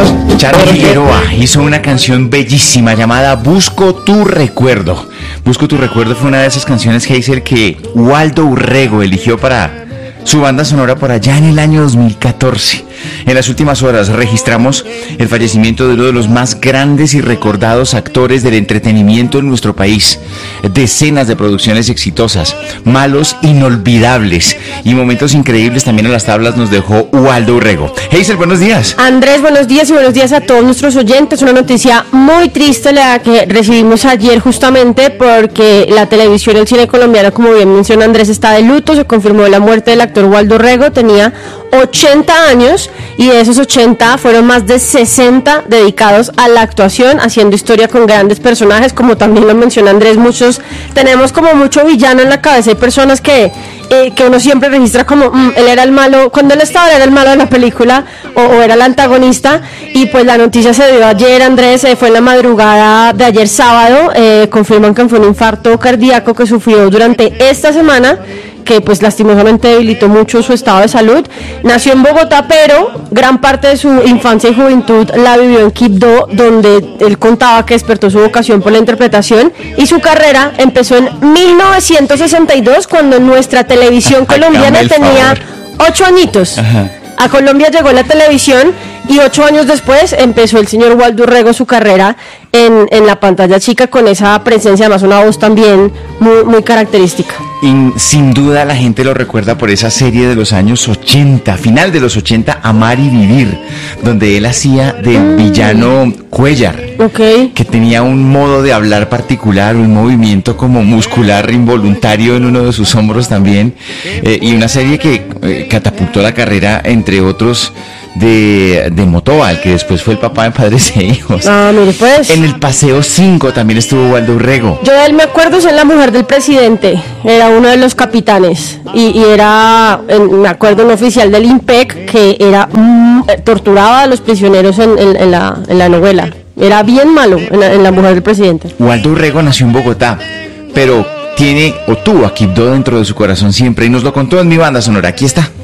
Charo Figueroa hizo una canción bellísima llamada Busco tu recuerdo. Busco tu recuerdo fue una de esas canciones, Hazel, que Waldo Urrego eligió para su banda sonora por allá en el año 2014. En las últimas horas registramos el fallecimiento de uno de los más grandes y recordados actores del entretenimiento en nuestro país. Decenas de producciones exitosas, malos inolvidables y momentos increíbles también en las tablas nos dejó Waldo Urrego. Hazel, buenos días. Andrés, buenos días y buenos días a todos nuestros oyentes. Una noticia muy triste la que recibimos ayer justamente porque la televisión y el cine colombiano, como bien menciona Andrés, está de luto. Se confirmó la muerte del actor Waldo Urrego. Tenía 80 años y de esos 80 fueron más de 60 dedicados a la actuación, haciendo historia con grandes personajes, como también lo menciona Andrés. Muchos tenemos como mucho villano en la cabeza. Hay personas que uno siempre registra como él era el malo, cuando él estaba era el malo de la película o era el antagonista, y pues la noticia se dio ayer, Andrés, fue en la madrugada de ayer sábado. Confirman que fue un infarto cardíaco que sufrió durante esta semana, que pues lastimosamente debilitó mucho su estado de salud. Nació en Bogotá, pero gran parte de su infancia y juventud la vivió en Quibdó, donde él contaba que despertó su vocación por la interpretación, y su carrera empezó en 1962, cuando nuestra televisión colombiana tenía 8 añitos. Ajá. A Colombia llegó la televisión y 8 años después empezó el señor Waldo Urrego su carrera en la pantalla chica, con esa presencia, además una voz también muy característica. Y sin duda la gente lo recuerda por esa serie de los años 80, final de los 80, Amar y Vivir, donde él hacía del villano Cuellar, que tenía un modo de hablar particular, un movimiento como muscular involuntario en uno de sus hombros también, y una serie que catapultó la carrera, entre otros, de Motoval, que después fue el papá de Padres e Hijos. Ah, mire pues. En el Paseo 5 también estuvo Waldo Urrego. Yo de él me acuerdo, es en La Mujer del Presidente, era uno de los capitanes, y era, me acuerdo, un oficial del IMPEC que era torturaba a los prisioneros en la novela. Era bien malo en La Mujer del Presidente. Waldo Urrego nació en Bogotá, pero tiene o tuvo a Quibdó dentro de su corazón siempre, y nos lo contó en Mi Banda Sonora. Aquí está.